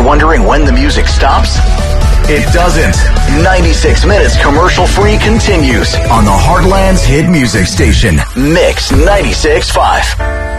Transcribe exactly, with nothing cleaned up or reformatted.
wondering when the music stops? It doesn't. ninety-six minutes commercial-free continues on the Heartland's hit music station, Mix ninety-six point five.